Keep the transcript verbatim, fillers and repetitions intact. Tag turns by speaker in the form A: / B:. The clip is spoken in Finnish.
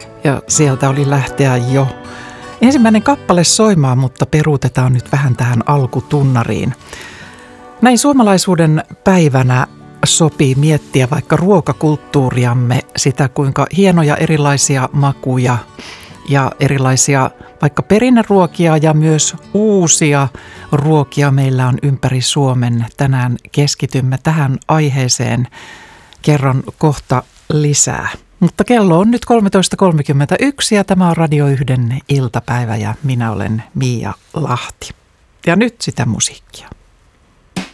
A: Ja sieltä oli lähteä jo ensimmäinen kappale soimaan, mutta peruutetaan nyt vähän tähän alkutunnariin. Näin suomalaisuuden päivänä sopii miettiä vaikka ruokakulttuuriamme, sitä kuinka hienoja erilaisia makuja ja erilaisia vaikka perinneruokia ja myös uusia ruokia meillä on ympäri Suomen. Tänään keskitymme tähän aiheeseen. Kerron kohta lisää. Mutta kello on nyt kolmetoista kolmekymmentäyksi ja tämä on Radio yhden iltapäivä ja minä olen Miia Lahti. Ja nyt sitä musiikkia.